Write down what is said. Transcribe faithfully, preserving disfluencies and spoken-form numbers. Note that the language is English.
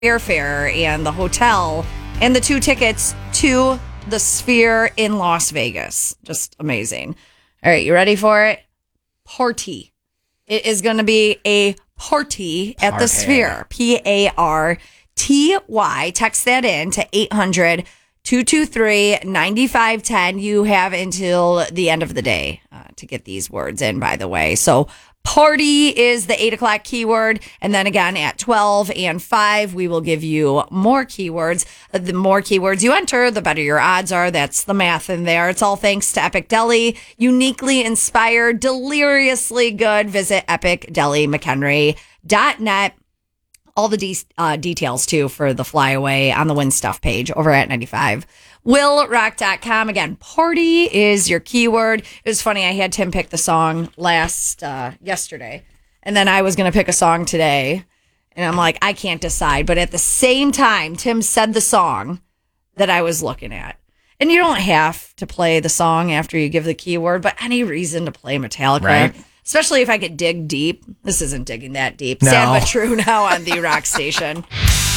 airfare and the hotel and the two tickets to the Sphere in Las Vegas. Just amazing. All right, you ready for it? Party. It is going to be a party at Party. the Sphere. P A R T Y. Text that in to eight hundred, two two three, nine five one zero. You have until the end of the day uh, to get these words in, by the way. So party is the eight o'clock keyword. And then again at twelve and five, we will give you more keywords. The more keywords you enter, the better your odds are. That's the math in there. It's all thanks to Epic Deli. Uniquely inspired, deliriously good. Visit epic deli mchenry dot net. All the de- uh, details, too, for the flyaway on the Win Stuff page over at ninety-five will rock dot com. Again, party is your keyword. It was funny. I had Tim pick the song last uh, yesterday, and then I was going to pick a song today, and I'm like, I can't decide. But at the same time, Tim said the song that I was looking at. And you don't have to play the song after you give the keyword, but any reason to play Metallica. Right. Especially if I could dig deep. This isn't digging that deep. No. Sad but true now on the Rock Station.